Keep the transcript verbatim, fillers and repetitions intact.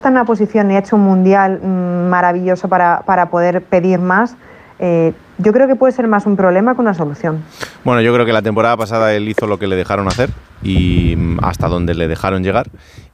en una posición y ha hecho un mundial mmm, maravilloso para, para poder pedir más, eh, yo creo que puede ser más un problema que una solución. Bueno, yo creo que la temporada pasada él hizo lo que le dejaron hacer y hasta donde le dejaron llegar,